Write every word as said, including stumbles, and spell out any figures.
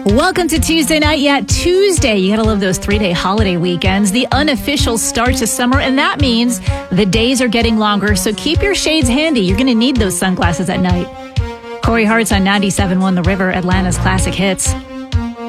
Welcome to Tuesday night. Yeah, Tuesday. You gotta love those three-day holiday weekends. The unofficial start to summer, and that means the days are getting longer, so keep your shades handy. You're gonna need those sunglasses at night. Corey Hart's on ninety-seven point one The River, Atlanta's classic hits.